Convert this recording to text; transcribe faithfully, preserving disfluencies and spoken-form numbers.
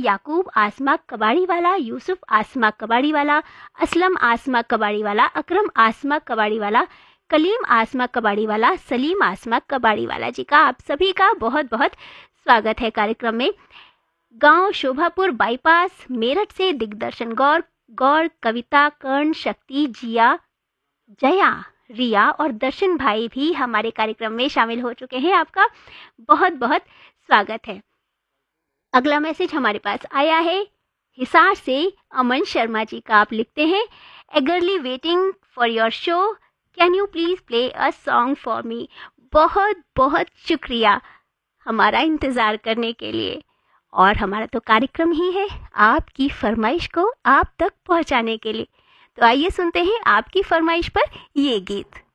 याकूब आसमा कबाड़ी वाला, यूसुफ आसमा कबाड़ी वाला, असलम आसमा कबाड़ी वाला, अकरम आसमा कबाड़ी वाला, कलीम आसमा कबाड़ी वाला, सलीम आसमा कबाड़ी वाला जी का आप सभी का बहुत बहुत स्वागत है कार्यक्रम में। गांव शोभापुर बाईपास मेरठ से दिग्दर्शन गौर गौर कविता कर्ण शक्ति जिया जया रिया और दर्शन भाई भी हमारे कार्यक्रम में शामिल हो चुके हैं। आपका बहुत बहुत स्वागत है। अगला मैसेज हमारे पास आया है हिसार से अमन शर्मा जी का। आप लिखते हैं, eagerly waiting for your show, can you please play a song for me. बहुत बहुत शुक्रिया हमारा इंतज़ार करने के लिए। और हमारा तो कार्यक्रम ही है आपकी फरमाइश को आप तक पहुंचाने के लिए। तो आइए सुनते हैं आपकी फरमाइश पर ये गीत।